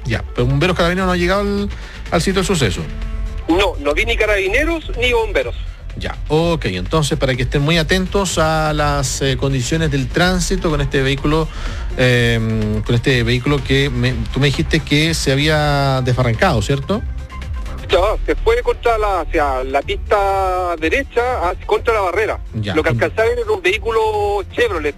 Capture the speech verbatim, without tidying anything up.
Ya, pero bomberos carabineros no ha llegado al, al sitio del suceso. No, no vi ni carabineros ni bomberos. Ya, ok, entonces para que estén muy atentos a las eh, condiciones del tránsito con este vehículo, eh, con este vehículo que me, tú me dijiste que se había desbarrancado, ¿cierto? Ya, se fue contra la, hacia la pista derecha, hacia- contra la barrera. Ya. Lo que alcanzaba era un vehículo Chevrolet.